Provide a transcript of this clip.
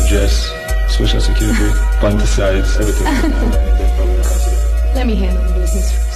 dress, social security, panticides, everything. Let me handle the business.